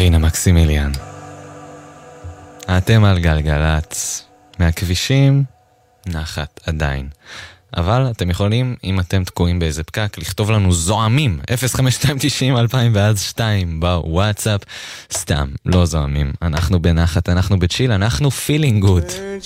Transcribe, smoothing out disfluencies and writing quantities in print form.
רינה מקסימיליאן. אתם על גלגלץ. מהכבישים נחת עדיין. אבל אתם יכולים, אם אתם תקועים באיזה פקק, לכתוב לנו זועמים 05290-2002 בוואטסאפ. סתם, לא זועמים. אנחנו בנחת, אנחנו בצ'יל, אנחנו feeling good.